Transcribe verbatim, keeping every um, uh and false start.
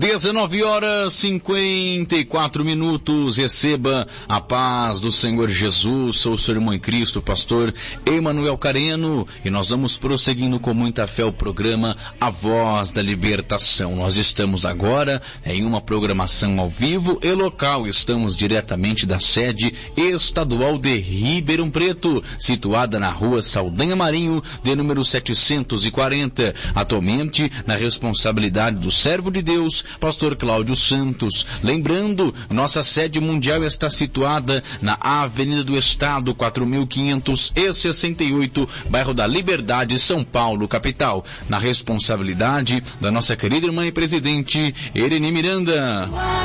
dezenove horas cinquenta e quatro minutos. Receba a paz do Senhor Jesus. Sou o seu irmão em Cristo, pastor Emanuel Careno, e nós vamos prosseguindo com muita fé o programa A Voz da Libertação. Nós estamos agora em uma programação ao vivo e local. Estamos diretamente da sede estadual de Ribeirão Preto, situada na rua Saldanha Marinho, de número setecentos e quarenta. Atualmente na responsabilidade do servo de Deus, pastor Cláudio Santos. Lembrando, nossa sede mundial está situada na Avenida do Estado, quatro mil quinhentos e sessenta e oito, bairro da Liberdade, São Paulo, capital. Na responsabilidade da nossa querida irmã e presidente, Irene Miranda.